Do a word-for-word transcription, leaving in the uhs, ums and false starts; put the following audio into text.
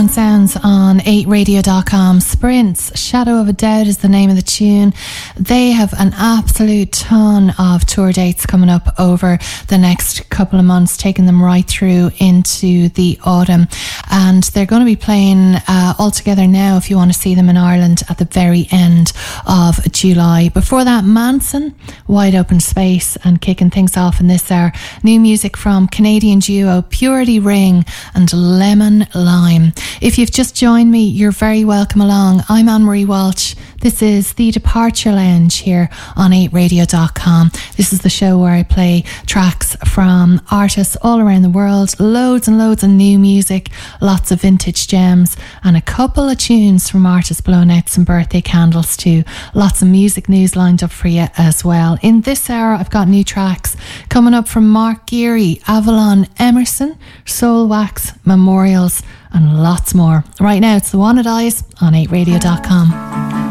Homegrown Sounds on eight radio dot com. Sprints, Shadow of a Doubt is the name of the tune. They have an absolute ton of tour dates coming up over the next couple of months, taking them right through into the autumn. And they're going to be playing uh, all together now, if you want to see them in Ireland, at the very end of July. Before that, Manson, Wide Open Space, and kicking things off in this hour, new music from Canadian duo Purity Ring and Lemon Lime. If you've just joined me, you're very welcome along. I'm Anne-Marie Walsh. This is the Departure Lounge here on eight radio dot com. This is the show where I play tracks from artists all around the world, loads and loads of new music, lots of vintage gems, and a couple of tunes from artists blowing out some birthday candles too. Lots of music news lined up for you as well. In this hour, I've got new tracks coming up from Mark Geary, Avalon Emerson, Soul Wax, Memorials, and lots more. Right now, it's The Wanted Eyes on eight radio dot com.